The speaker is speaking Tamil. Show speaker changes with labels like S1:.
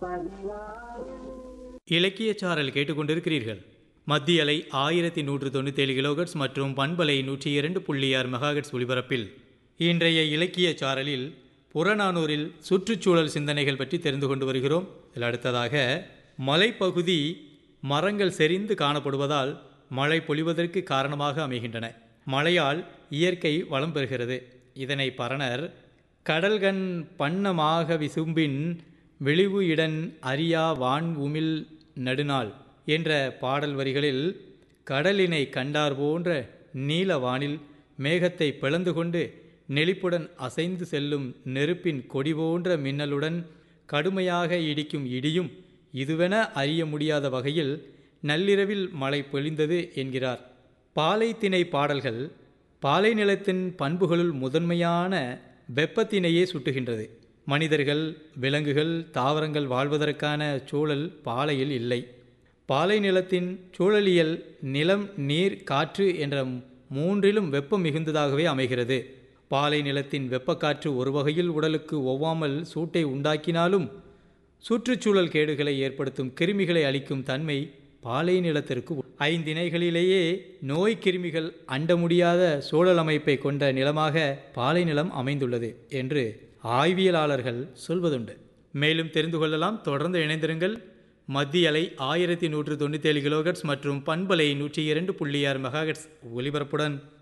S1: இலக்கியச் சாரல் கேட்டுக்கொண்டிருக்கிறீர்கள். மத்திய அலை 1197 கிலோகட்ஸ் மற்றும் பண்பலை 102.6 மெகாஹெர்ட்ஸ் ஒலிபரப்பில் இன்றைய இலக்கியச் சாரலில் புறநானூரில் சுற்றுச்சூழல் சிந்தனைகள் பற்றி தெரிந்து கொண்டு வருகிறோம். இதில் அடுத்ததாக, மலைப்பகுதி மரங்கள் செறிந்து காணப்படுவதால் மழை பொழிவதற்கு காரணமாக அமைகின்றன. மழையால் இயற்கை வளம் பெறுகிறது. இதனை பரணர் கடல்கண் பண்ணமாக விசும்பின் விழிவு இடன் அறியா வான் உமிழ் நடுநாள் என்ற பாடல் வரிகளில் கடலினை கண்டார் போன்ற நீல வானில் மேகத்தை பிளந்து கொண்டு நெளிப்புடன் அசைந்து செல்லும் நெருப்பின் கொடி போன்ற மின்னலுடன் கடுமையாக இடிக்கும் இடியும் இதுவென அறிய முடியாத வகையில் நள்ளிரவில் மழை பொழிந்தது என்கிறார். பாலைத்திணை பாடல்கள் பாலை நிலத்தின் பண்புகளுள் முதன்மையான வெப்பத்தினையே சுட்டுகின்றது. மனிதர்கள், விலங்குகள், தாவரங்கள் வாழ்வதற்கான சூழல் பாலையில் இல்லை. பாலை நிலத்தின் சூழலியல் நிலம், நீர், காற்று என்ற மூன்றிலும் வெப்பம் மிகுந்ததாகவே அமைகிறது. பாலை நிலத்தின் வெப்பக்காற்று ஒரு வகையில் உடலுக்கு ஒவ்வாமல் சூட்டை உண்டாக்கினாலும் சுற்றுச்சூழல் கேடுகளை ஏற்படுத்தும் கிருமிகளை அளிக்கும் தன்மை பாலை நிலத்திற்கு 5 திணைகளிலேயே நோய் கிருமிகள் அண்ட முடியாத சூழல் அமைப்பை கொண்ட நிலமாக பாலை நிலம் அமைந்துள்ளது என்று ஆய்வியலாளர்கள் சொல்வதுண்டு. மேலும் தெரிந்து கொள்ளலாம். தொடர்ந்து இணைந்திருங்கள். மத்திய அலை 1197 கிலோகட்ஸ் மற்றும் பண்பலை 102.6 மெகாஹெர்ட்ஸ் ஒலிபரப்புடன்